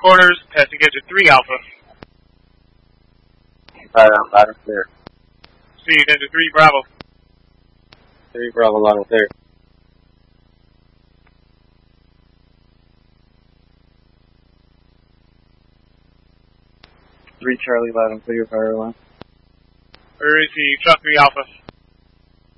quarters, passing edge at 3 Alpha. Loud and clear. Speed into 3 Bravo. 3 Bravo, loud and clear. Three Charlie, loud and clear, fire line. Where is he? Truck 3 Alpha.